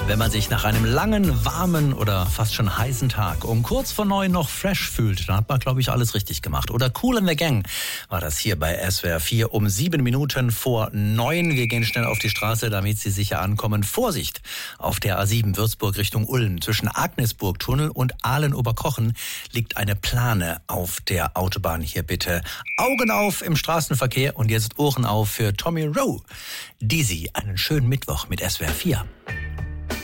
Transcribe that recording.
Wenn man sich nach einem langen, warmen oder fast schon heißen Tag um kurz vor 9 noch fresh fühlt, dann hat man, glaube ich, alles richtig gemacht. Oder Kool in the Gang war das hier bei SWR 4 um 7 Minuten vor 9. Wir gehen schnell auf die Straße, damit Sie sicher ankommen. Vorsicht! Auf der A7 Würzburg Richtung Ulm zwischen Agnesburg-Tunnel und Aalen-Oberkochen liegt eine Plane auf der Autobahn. Hier bitte Augen auf im Straßenverkehr und jetzt Ohren auf für Tommy Rowe. Dizzy, einen schönen Mittwoch mit SWR 4.